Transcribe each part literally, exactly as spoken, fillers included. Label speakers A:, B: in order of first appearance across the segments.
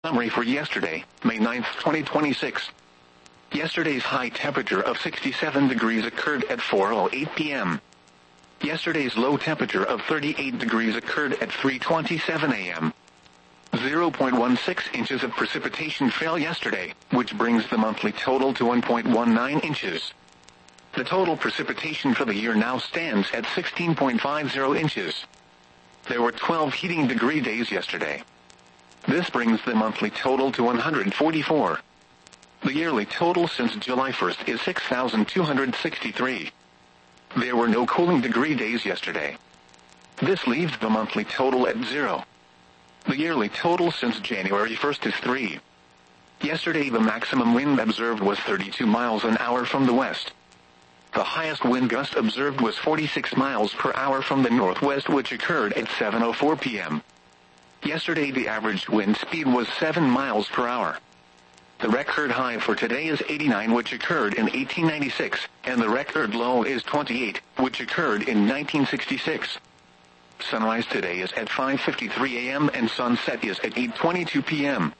A: Summary for yesterday, May ninth, twenty twenty-six. Yesterday's high temperature of sixty-seven degrees occurred at four oh eight p m Yesterday's low temperature of thirty-eight degrees occurred at three twenty-seven a m zero point one six inches of precipitation fell yesterday, which brings the monthly total to one point one nine inches. The total precipitation for the year now stands at sixteen point five zero inches. There were twelve heating degree days yesterday. This brings the monthly total to one hundred forty-four. The yearly total since July first is six thousand two hundred sixty-three. There were no cooling degree days yesterday. This leaves the monthly total at zero. The yearly total since January first is three. Yesterday the maximum wind observed was thirty-two miles an hour from the west. The highest wind gust observed was forty-six miles per hour from the northwest, which occurred at seven oh four p m Yesterday the average wind speed was seven miles per hour. The record high for today is eighty-nine, which occurred in eighteen ninety-six, and the record low is twenty-eight, which occurred in nineteen sixty-six. Sunrise today is at five fifty-three a m and sunset is at eight twenty-two p m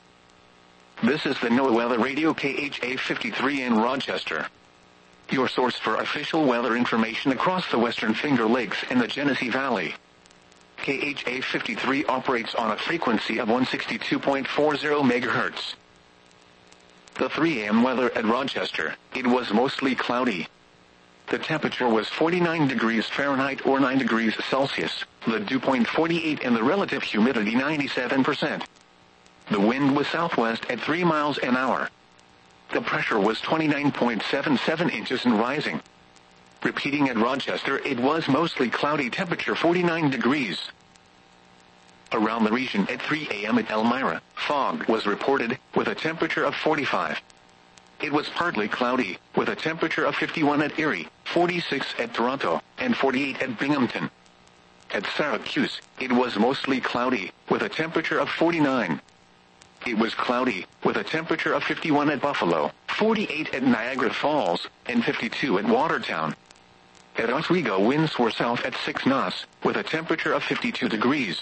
A: This is the NOAA Weather Radio K H A fifty-three in Rochester, your source for official weather information across the Western Finger Lakes and the Genesee Valley. K H A fifty-three operates on a frequency of one sixty-two point four zero megahertz. The three a m weather at Rochester, it was mostly cloudy. The temperature was forty-nine degrees Fahrenheit or nine degrees Celsius, the dew point forty-eight and the relative humidity ninety-seven percent. The wind was southwest at three miles an hour. The pressure was twenty-nine point seven seven inches and rising. Repeating at Rochester, it was mostly cloudy, temperature forty-nine degrees. Around the region at three a m at Elmira, fog was reported, with a temperature of forty-five. It was partly cloudy, with a temperature of fifty-one at Erie, forty-six at Toronto, and forty-eight at Binghamton. At Syracuse, it was mostly cloudy, with a temperature of forty-nine. It was cloudy, with a temperature of fifty-one at Buffalo, forty-eight at Niagara Falls, and fifty-two at Watertown. At Oswego, winds were south at six knots, with a temperature of fifty-two degrees.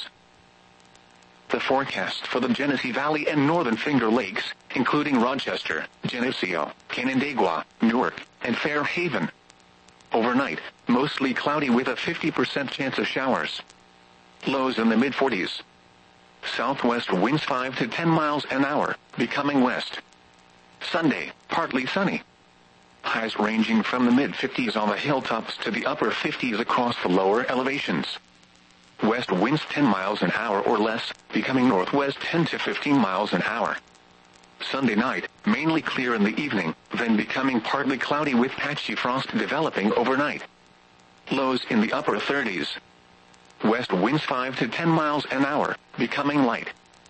A: The forecast for the Genesee Valley and Northern Finger Lakes, including Rochester, Geneseo, Canandaigua, Newark, and Fairhaven. Overnight, mostly cloudy with a fifty percent chance of showers. Lows in the mid forties. Southwest winds five to ten miles an hour, becoming west. Sunday, partly sunny. Highs ranging from the mid fifties on the hilltops to the upper fifties across the lower elevations. West winds ten miles an hour or less, becoming northwest ten to fifteen miles an hour. Sunday night, mainly clear in the evening, then becoming partly cloudy with patchy frost developing overnight. Lows in the upper thirties. West winds five to ten miles an hour, becoming light.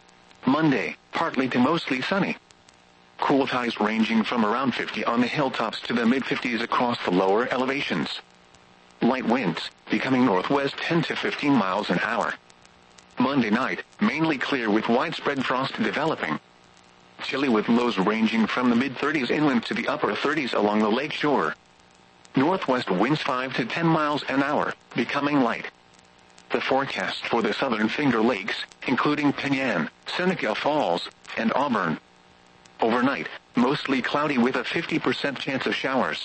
A: Monday, partly to mostly sunny. Cool highs ranging from around fifty on the hilltops to the mid fifties across the lower elevations. Light winds, becoming northwest ten to fifteen miles an hour. Monday night, mainly clear with widespread frost developing. Chilly with lows ranging from the mid thirties inland to the upper thirties along the lake shore. Northwest winds five to ten miles an hour, becoming light. The forecast for the Southern Finger Lakes, including Penyan, Seneca Falls, and Auburn. Overnight, mostly cloudy with a fifty percent chance of showers.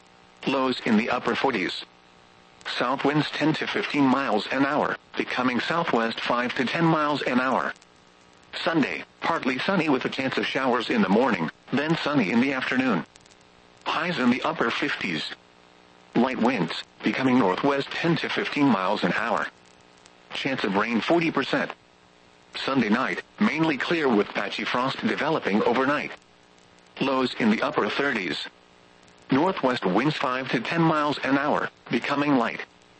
A: Lows in the upper forties. South winds ten to fifteen miles an hour, becoming southwest five to ten miles an hour. Sunday, partly sunny with a chance of showers in the morning, then sunny in the afternoon. Highs in the upper fifties. Light winds, becoming northwest ten to fifteen miles an hour. Chance of rain forty percent. Sunday night, mainly clear with patchy frost developing overnight. Lows in the upper thirties. Northwest winds five to ten miles an hour, becoming light.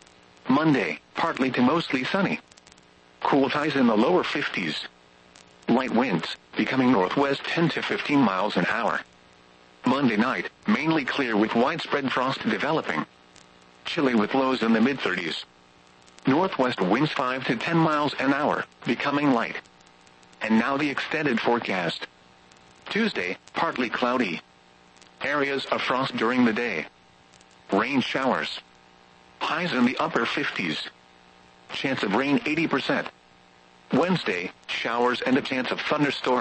A: Monday, partly to mostly sunny. Cool highs in the lower fifties. Light winds, becoming northwest ten to fifteen miles an hour. Monday night, mainly clear with widespread frost developing. Chilly with lows in the mid thirties. Northwest winds five to ten miles an hour, becoming light. And now the extended forecast. Tuesday, partly cloudy. Areas of frost during the day. Rain showers. Highs in the upper fifties. Chance of rain eighty percent. Wednesday, showers and a chance of thunderstorms.